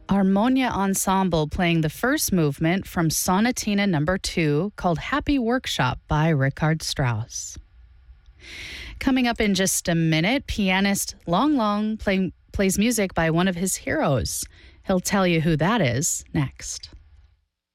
Harmonia Ensemble playing the first movement from Sonatina Number 2 called Happy Workshop by Richard Strauss. Coming up in just a minute, pianist Long Long plays music by one of his heroes. He'll tell you who that is next.